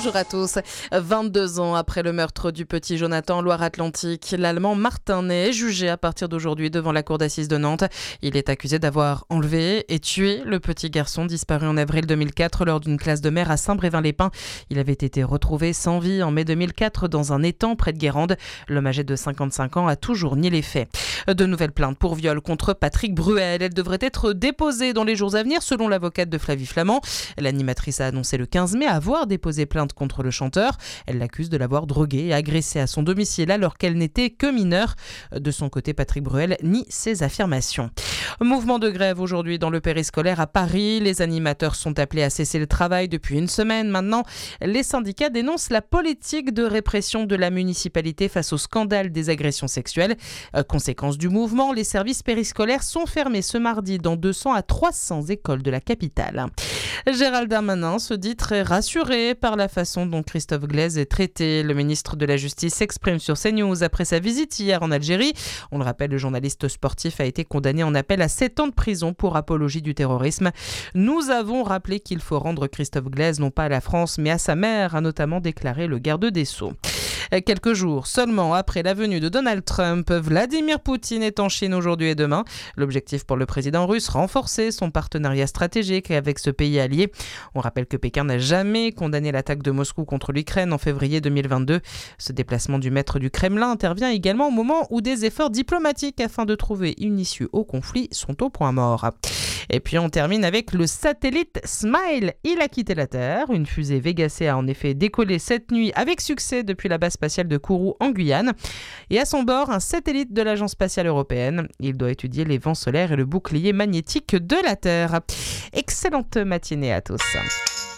Bonjour à tous. 22 ans après le meurtre du petit Jonathan en Loire-Atlantique, l'Allemand Martin Ney est jugé à partir d'aujourd'hui devant la cour d'assises de Nantes. Il est accusé d'avoir enlevé et tué le petit garçon disparu en avril 2004 lors d'une classe de mer à Saint-Brévin-les-Pins. Il avait été retrouvé sans vie en mai 2004 dans un étang près de Guérande. L'homme âgé de 55 ans a toujours nié les faits. De nouvelles plaintes pour viol contre Patrick Bruel. Elles devraient être déposées dans les jours à venir selon l'avocate de Flavie Flament. L'animatrice a annoncé le 15 mai avoir déposé plainte contre le chanteur. Elle l'accuse de l'avoir drogué et agressé à son domicile alors qu'elle n'était que mineure. De son côté, Patrick Bruel nie ces affirmations. Mouvement de grève aujourd'hui dans le périscolaire à Paris. Les animateurs sont appelés à cesser le travail depuis une semaine maintenant. Les syndicats dénoncent la politique de répression de la municipalité face au scandale des agressions sexuelles. Conséquence du mouvement, les services périscolaires sont fermés ce mardi dans 200 à 300 écoles de la capitale. Gérald Darmanin se dit très rassuré par la façon dont Christophe Glaise est traité. Le ministre de la Justice s'exprime sur CNews après sa visite hier en Algérie. On le rappelle, le journaliste sportif a été condamné en appel à 7 ans de prison pour apologie du terrorisme. Nous avons rappelé qu'il faut rendre Christophe Glaise non pas à la France mais à sa mère, a notamment déclaré le garde des Sceaux. Quelques jours seulement après la venue de Donald Trump, Vladimir Poutine est en Chine aujourd'hui et demain. L'objectif pour le président russe, renforcer son partenariat stratégique avec ce pays allié. On rappelle que Pékin n'a jamais condamné l'attaque de Moscou contre l'Ukraine en février 2022. Ce déplacement du maître du Kremlin intervient également au moment où des efforts diplomatiques afin de trouver une issue au conflit sont au point mort. Et puis on termine avec le satellite Smile. Il a quitté la Terre. Une fusée Vega C a en effet décollé cette nuit avec succès depuis la base spatiale de Kourou en Guyane. Et à son bord, un satellite de l'Agence spatiale européenne. Il doit étudier les vents solaires et le bouclier magnétique de la Terre. Excellente matinée à tous.